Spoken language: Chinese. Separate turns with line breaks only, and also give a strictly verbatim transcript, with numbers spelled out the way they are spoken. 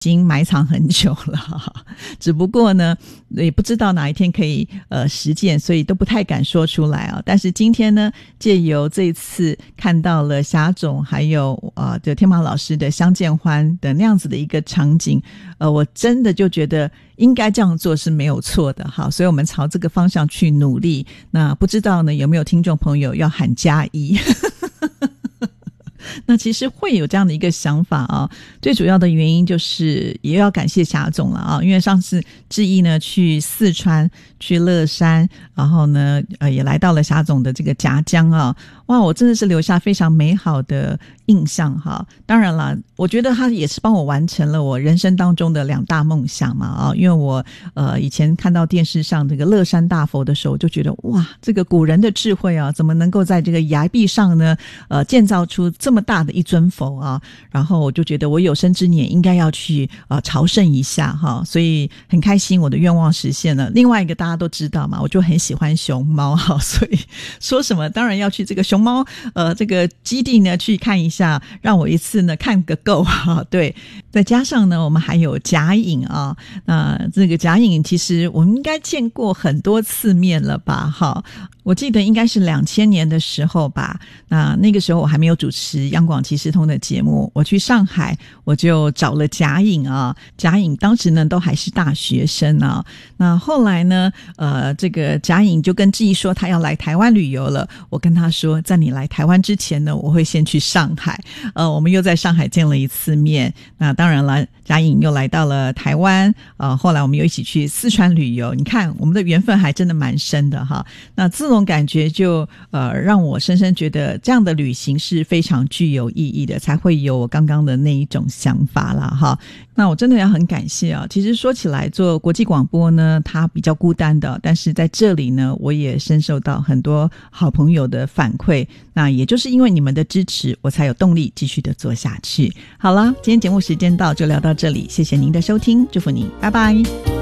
已经埋藏很久了，只不过呢也不知道哪一天可以呃实践，所以都不太敢说出来啊。但是今天呢，借由这一次看到了霞总还有呃这天马老师的相见欢的那样子的一个场景，呃我真的就觉得应该这样做是没有错的。好，所以我们朝这个方向去努力。那不知道呢有没有听众朋友要喊加一那其实会有这样的一个想法啊，最主要的原因就是也要感谢霞总了啊，因为上次志毅呢去四川去乐山，然后呢呃也来到了霞总的这个夹江啊，哇，我真的是留下非常美好的印象哈。当然啦，我觉得他也是帮我完成了我人生当中的两大梦想嘛啊，因为我呃以前看到电视上这个乐山大佛的时候，就觉得哇，这个古人的智慧啊，怎么能够在这个崖壁上呢呃建造出这么大的一尊佛啊，然后我就觉得我有生之年应该要去呃朝圣一下哈，所以很开心我的愿望实现了。另外一个大家都知道嘛，我就很喜欢熊猫哈，所以说什么当然要去这个熊猫呃这个基地呢去看一下，让我一次呢看个够哈。对，再加上呢我们还有甲影啊，那这个甲影其实我们应该见过很多次面了吧哈。我记得应该是两千年的时候吧，那那个时候我还没有主持央广即时通的节目，我去上海我就找了甲影啊，甲影当时呢都还是大学生啊。那后来呢呃这个甲影就跟志毅说他要来台湾旅游了，我跟他说在你来台湾之前呢我会先去上海，呃我们又在上海见了一次面。那当然了，甲影又来到了台湾，呃后来我们又一起去四川旅游，你看我们的缘分还真的蛮深的哈。那这种感觉就呃让我深深觉得这样的旅行是非常具有意义的，才会有我刚刚的那一种想法啦哈。那我真的要很感谢啊，其实说起来做国际广播呢它比较孤单的，但是在这里呢我也深受到很多好朋友的反馈，那也就是因为你们的支持我才有动力继续的做下去。好了，今天节目时间到，就聊到这里，谢谢您的收听，祝福您，拜拜。